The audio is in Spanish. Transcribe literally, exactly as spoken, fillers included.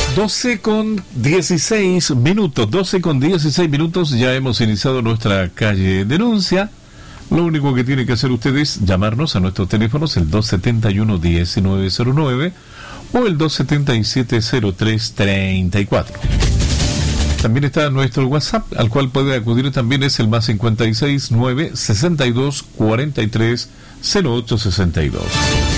doce con dieciséis minutos, doce con dieciséis minutos, ya hemos iniciado nuestra calle denuncia. Lo único que tiene que hacer usted es llamarnos a nuestros teléfonos, el dos setenta y uno, diecinueve cero nueve o el dos setenta y siete, cero tres treinta y cuatro. También está nuestro WhatsApp, al cual puede acudir también, es el más cincuenta y seis, nueve, sesenta y dos, cuarenta y tres, cero ocho sesenta y dos.